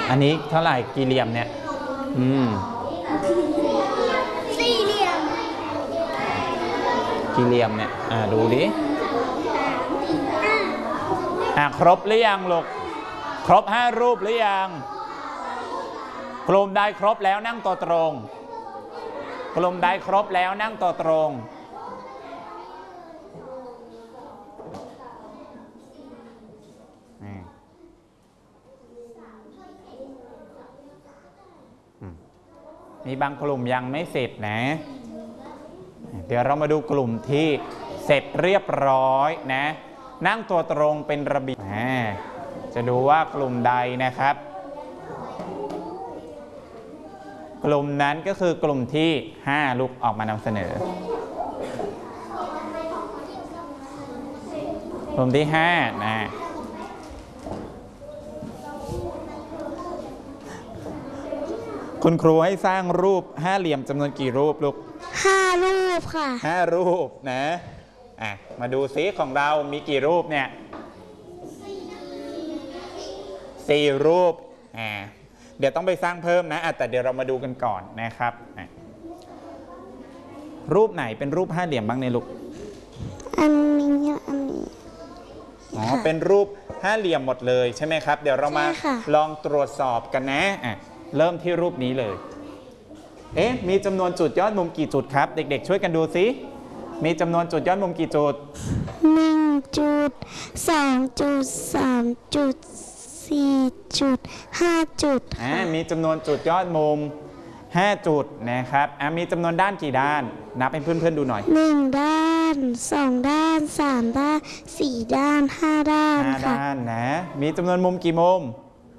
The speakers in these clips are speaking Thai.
อันนี้เท่าไหร่กี่เหลี่ยมเนี่ยสี่เหลี่ยมกี่เหลี่ยมเนี่ยดูดิครบหรือยังลูกครบ5รูปหรือยังกลุ่มใดครบแล้วนั่งตัวตรงกลุ่มใดครบแล้วนั่งตัวตรงมีบางกลุ่มยังไม่เสร็จนะเดี๋ยวเรามาดูกลุ่มที่เสร็จเรียบร้อยนะนั่งตัวตรงเป็นระเบียบจะดูว่ากลุ่มใดนะครับกลุ่มนั้นก็คือกลุ่มที่5ลูกออกมานำเสนอกลุ่มที่5นะคุณครูให้สร้างรูป5เหลี่ยมจำนวนกี่รูปลูก 5รูปค่ะ 5รูปนะมาดูซิของเรามีกี่รูปเนี่ย4รูปเดี๋ยวต้องไปสร้างเพิ่มนะแต่เดี๋ยวเรามาดูกันก่อนนะครับรูปไหนเป็นรูป5เหลี่ยมบ้างในลูกอันนี้เป็นรูป5เหลี่ยมหมดเลยใช่ไหมครับเดี๋ยวเรามาลองตรวจสอบกันนะเริ่มที่รูปนี้เลยมีจำนวนจุดยอดมุมกี่จุดครับเด็กๆช่วยกันดูซิมีจำนวนจุดยอดมุมกี่จุด 1จุด2จุด3จุด4จุด5จุดมีจำนวนจุดยอดมุม5จุดนะครับมีจำนวนด้านกี่ด้านนับให้เพื่อนๆดูหน่อย 1ด้าน2ด้าน3ด้าน4ด้าน5ด้าน 5ด้านนะมีจำนวนมุมกี่มุม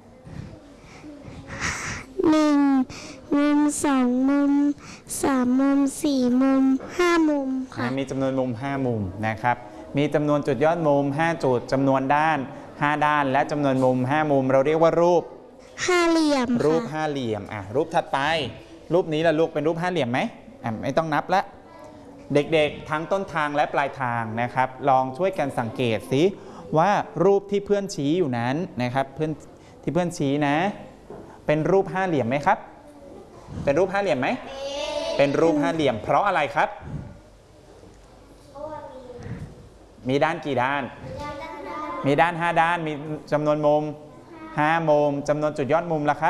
1มุม2มุม3มุม4มุม5มุมค่ะมีจำนวนมุม5มุมนะครับมีจำนวนจุดยอดมุม5จุดจำนวนด้าน5ด้านและจำนวนมุม5มุมเราเรียกว่ารูป 5เหลี่ยมรูป5เหลี่ยมรูปถัดไปรูปนี้ละลูกเป็นรูป5เหลี่ยมไหมไม่ต้องนับละเด็กๆทั้งต้นทางและปลายทางนะครับลองช่วยกันสังเกตสิว่ารูปที่เพื่อนชี้อยู่นั้นนะครับเพื่อนชี้นะเป็นรูป5เหลี่ยมไหมครับเป็นรูป5เหลี่ยมไหมเป็นรูป5เหลี่ยมเพราะอะไรครับมีด้านกี่ด้านมีด้าน5ด้านมีจำนวนมุม5มุมจำนวนจุดยอดมุมละครับ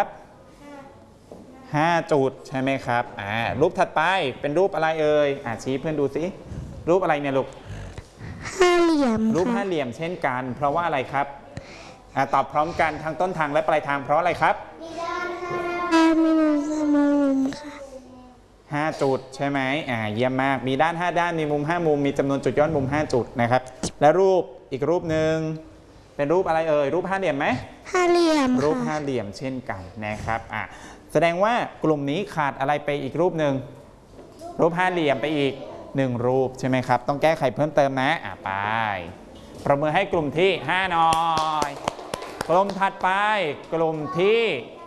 5จุดใช่ไหมครับรูปถัดไปเป็นรูปอะไรเอ่ยชี้เพื่อนดูสิรูปอะไรเนี่ยลูก 5เหลี่ยมรูป5เหลี่ยมเช่นกันเพราะว่าอะไรครับตอบพร้อมกันทั้งต้นทางและปลายทางเพราะอะไรครับมีด้าน5มีมุม5มุมค่ะ 5จุดใช่ไหมเยี่ยมมากมีด้าน5ด้านมีมุม5มุมมีจำนวนจุดยอดมุม5จุดนะครับและรูปอีกรูปหนึ่งเป็นรูปอะไรเอ่ยรูป5เหลี่ยมไหม 5เหลี่ยมรูป5เหลี่ยมเช่นกันนะครับแสดงว่ากลุ่มนี้ขาดอะไรไปอีกรูปหนึ่งรูป5เหลี่ยมไปอีก1รูปใช่ไหมครับต้องแก้ไขเพิ่มเติมนะไปประเมินให้กลุ่มที่5หน่อยกลุ่มถัดไปกลุ่มที่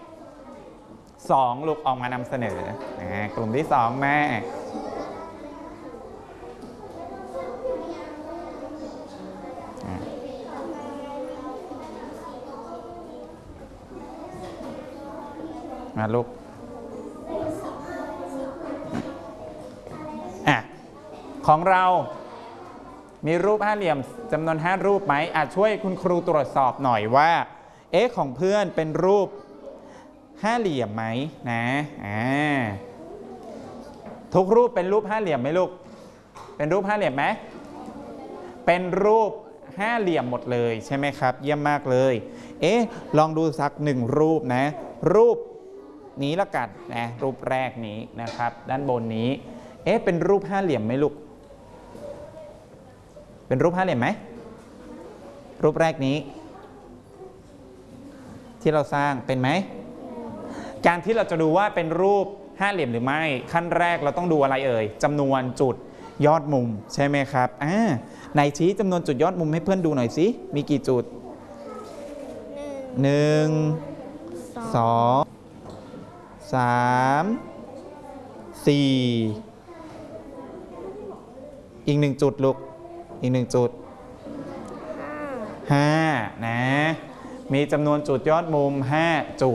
2ลูกออกมานำเสนอกลุ่มที่2แม่มาลูกของเรามีรูป5เหลี่ยมจำนวน5รูปไหมช่วยคุณครูตรวจสอบหน่อยว่าของเพื่อนเป็นรูป5เหลี่ยมไหมนะทุกรูปเป็นรูป5เหลี่ยมไหมลูกเป็นรูป5เหลี่ยมไหมเป็นรูป5เหลี่ยมหมดเลยใช่ไหมครับเยี่ยมมากเลยลองดูสัก1รูปนะรูปนี้ละกันนะรูปแรกนี้นะครับด้านบนนี้เป็นรูป5เหลี่ยมไหมลูกเป็นรูป5เหลี่ยมไหมรูปแรกนี้ที่เราสร้างเป็นไหมการที่เราจะดูว่าเป็นรูป5เหลี่ยมหรือไม่ขั้นแรกเราต้องดูอะไรเอ่ยจำนวนจุดยอดมุมใช่ไหมครับไหนชี้จำนวนจุดยอดมุมให้เพื่อนดูหน่อยสิมีกี่จุด1 2 3 4อีก1จุดลูกอีก1จุด5นะมีจำนวนจุดยอดมุม5จุด